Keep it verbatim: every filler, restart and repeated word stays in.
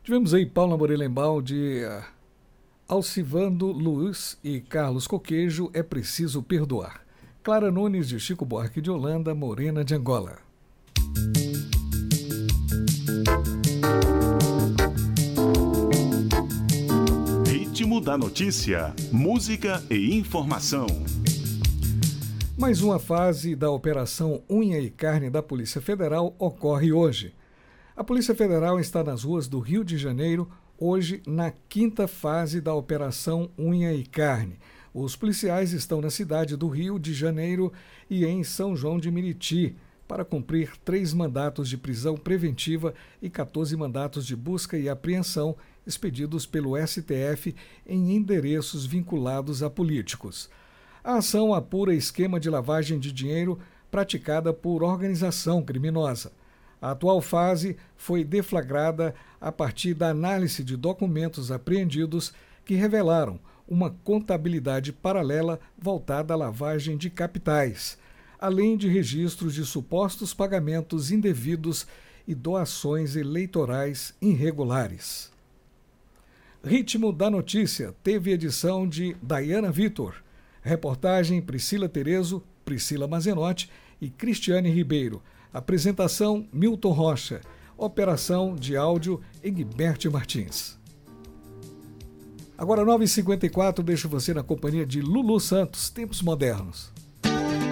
Tivemos aí Paula Morelenbaum de uh, Alcivando Luz e Carlos Coquejo, É Preciso Perdoar. Clara Nunes de Chico Buarque de Holanda, Morena de Angola. Ritmo da notícia, música e informação. Mais uma fase da Operação Unha e Carne da Polícia Federal ocorre hoje. A Polícia Federal está nas ruas do Rio de Janeiro, hoje na quinta fase da Operação Unha e Carne. Os policiais estão na cidade do Rio de Janeiro e em São João de Meriti para cumprir três mandatos de prisão preventiva e quatorze mandatos de busca e apreensão expedidos pelo S T F em endereços vinculados a políticos. A ação apura esquema de lavagem de dinheiro praticada por organização criminosa. A atual fase foi deflagrada a partir da análise de documentos apreendidos que revelaram uma contabilidade paralela voltada à lavagem de capitais, além de registros de supostos pagamentos indevidos e doações eleitorais irregulares. Ritmo da Notícia teve edição de Dayana Vitor, reportagem Priscila Terezo, Priscila Mazenotti e Cristiane Ribeiro. Apresentação Milton Rocha. Operação de áudio Egberto Martins. Agora nove e cinquenta e quatro, deixo você na companhia de Lulu Santos, Tempos Modernos.